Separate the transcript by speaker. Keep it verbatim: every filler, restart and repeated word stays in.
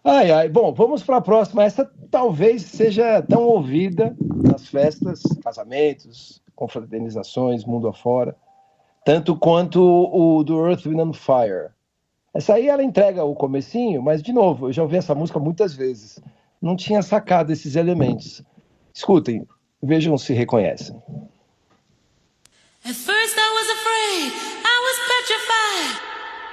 Speaker 1: Ai, ai. Bom, vamos para a próxima. Essa talvez seja tão ouvida nas festas, casamentos, confraternizações, mundo afora, tanto quanto o do Earth, Wind and Fire. Essa aí ela entrega o comecinho, mas, de novo, eu já ouvi essa música muitas vezes. Não tinha sacado esses elementos. Escutem, vejam se reconhecem.
Speaker 2: At first I was afraid, I was petrified.